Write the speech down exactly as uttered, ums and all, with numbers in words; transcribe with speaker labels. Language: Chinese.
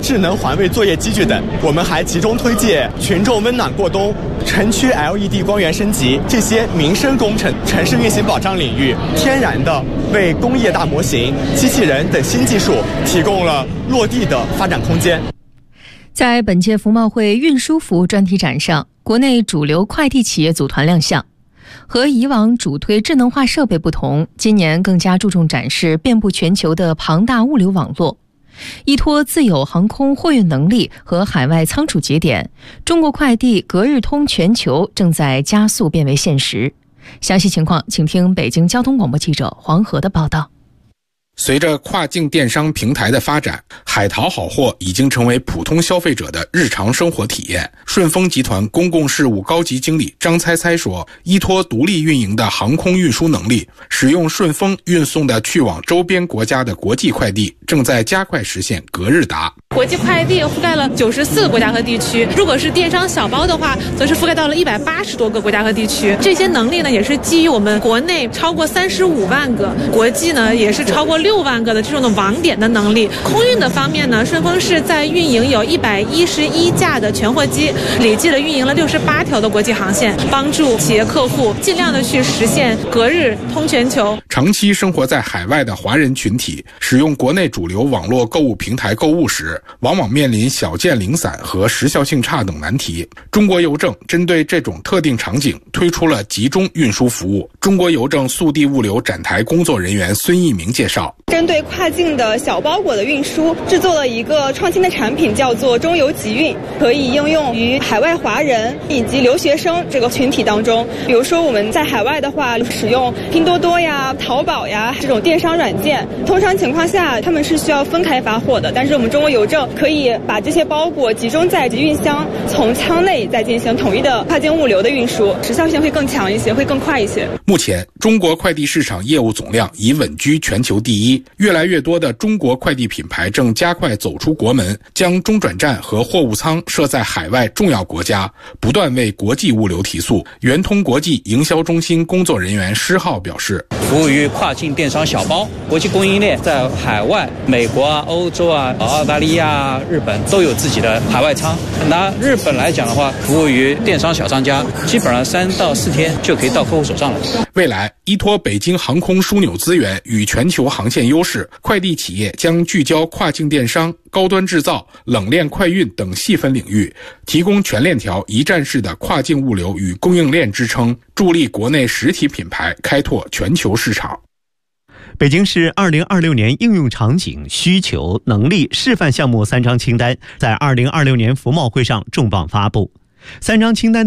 Speaker 1: 智能环卫作业机具等。我们还集中推介群众温暖过冬、城区 L E D 光源升级这些民生工程、城市运行保障领域，天然的为工业大模型、机器人等新技术提供了落地的发展空间。
Speaker 2: 在本届服贸会运输服务专题展上，国内主流快递企业组团亮相。和以往主推智能化设备不同，今年更加注重展示遍布全球的庞大物流网络。依托自有航空货运能力和海外仓储节点，中国快递隔日通全球正在加速变为现实。详细情况，请听北京交通广播记者黄河的报道。
Speaker 3: 随着跨境电商平台的发展，海淘好货已经成为普通消费者的日常生活体验。顺丰集团公共事务高级经理张猜猜说，依托独立运营的航空运输能力，使用顺丰运送的去往周边国家的国际快递正在加快实现隔日达。
Speaker 4: 国际快递覆盖了九十四个国家和地区，如果是电商小包的话，则是覆盖到了一百八十多个国家和地区。这些能力呢，也是基于我们国内超过三十五万个，国际呢也是超过六万个的这种的网点的能力。空运的方面呢，顺丰是在运营有一百一十一架的全货机，累计的运营了六十八条的国际航线，帮助企业客户尽量的去实现隔日通全球。
Speaker 3: 长期生活在海外的华人群体使用国内主流网络购物平台购物时，往往面临小件零散和时效性差等难题。中国邮政针对这种特定场景推出了集中运输服务。中国邮政速递物流展台工作人员孙一鸣介绍，
Speaker 5: 针对跨境的小包裹的运输，制作了一个创新的产品，叫做中邮集运，可以应用于海外华人以及留学生这个群体当中。比如说我们在海外的话，使用拼多多呀、淘宝呀这种电商软件，通常情况下他们是需要分开发货的，但是我们中国邮政可以把这些包裹集中在集运箱，从舱内再进行统一的跨境物流的运输，时效性会更强一些，会更快一些。
Speaker 3: 目前中国快递市场业务总量已稳居全球第一，越来越多的中国快递品牌正加快走出国门，将中转站和货物仓设在海外重要国家，不断为国际物流提速。圆通国际营销中心工作人员施浩表示，
Speaker 6: 服务于跨境电商小包，国际供应链在海外，美国啊、欧洲啊、澳大利亚、日本都有自己的海外仓。拿日本来讲的话，服务于电商小商家，基本上三到四天就可以到客户手上了。
Speaker 3: 未来，依托北京航空枢纽资源与全球航线优势，快递企业将聚焦跨境电商、高端制造、冷链快运等细分领域，提供全链条一站式的跨境物流与供应链支撑，助力国内实体品牌开拓全球市场。
Speaker 7: 北京市二零二六年应用场景、需求、能力示范项目三张清单在二零二六年服贸会上重磅发布。三张清单